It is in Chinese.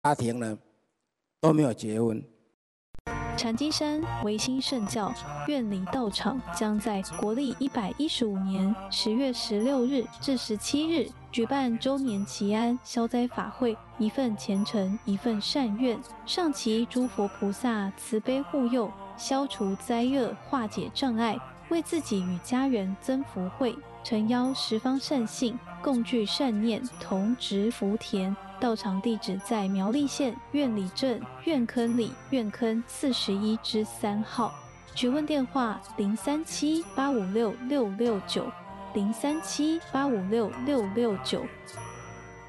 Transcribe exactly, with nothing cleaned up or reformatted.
家庭呢都没有结婚。 禅机山维新圣教院里道场将在国历一百一十五年十月十六日至十七日举办周年祈安消灾法会，一份虔诚，一份善愿，上祈诸佛菩萨慈悲护佑，消除灾厄，化解障碍，为自己与家人增福慧。诚邀十方善信共聚善念，同植福田。道场地址在苗栗县苑里镇苑坑里苑坑四十一之三号。询问电话：零三七八五六六六九，零三七八五六六六九。